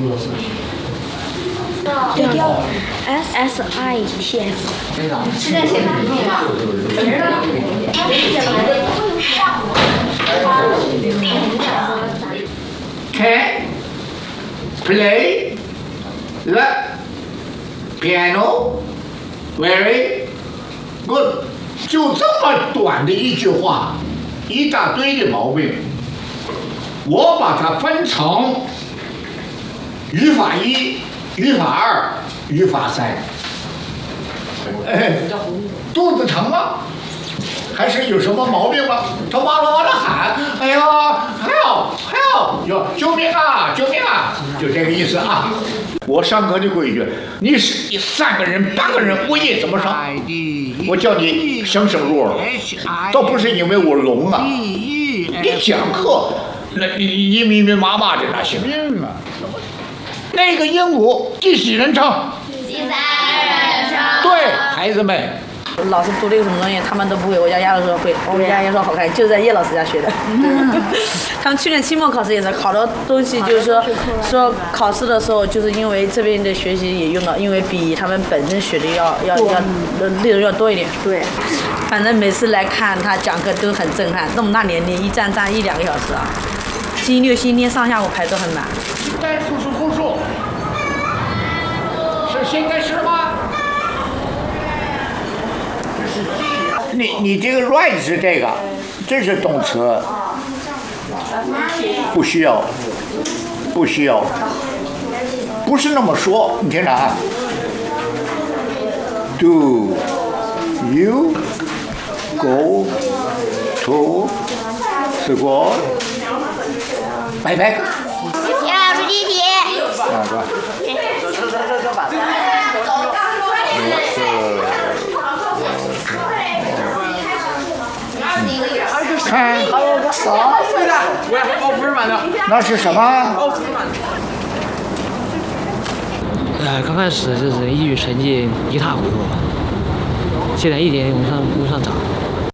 对调 SITF。 是在写哪里啊？ Can play the piano very good。就这么短的一句话，一大堆的毛病，我把它分成语法1、语法2、语法3。肚子疼吗？还是有什么毛病吗？他哇啦哇啦喊，哎呀 ，help help， 救命啊救命啊，就这个意思啊。我上课就规矩，你3个人、8个人，我也怎么上？我叫你声声入耳，倒不是因为我聋啊。你讲课，那你密密麻麻的那行？那个鹦鹉第几人称？ 第3人称。 对，孩子们。 老师读了一个什么东西，他们都不会。我家丫头说会，我们家丫头好看，就是在叶老师家学的。他们去年期末考试也是考的东西，就是说考试的时候，就是因为这边的学习也用到，因为比他们本身学的要内容要多一点。对，反正每次来看他讲课都很震撼，那么大年龄一站1-2个小时啊，星期六、星期天上下午排都很满。 代数是复数，是现在时吗？你这个 right 是这个，这是动词，不需要，不需要，不是那么说。你听着啊 ，Do you go to school？ 拜拜。 叶老师第一题。 啊，是吧？看，那是什么？ 刚开始就是英语成绩一塌糊涂，现在一点往上涨。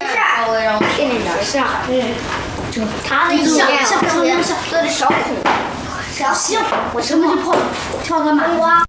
是啊，他那像做的小孔，小象，我什么就跑跳个马瓜。